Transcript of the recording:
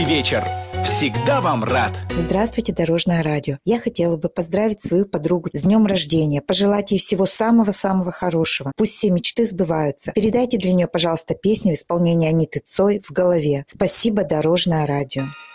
вечер. Всегда вам рад. Здравствуйте, Дорожное радио. Я хотела бы поздравить свою подругу с днем рождения, пожелать ей всего самого-самого хорошего. Пусть все мечты сбываются. Передайте для нее, пожалуйста, песню в исполнении Аниты Цой «В голове». Спасибо, Дорожное радио.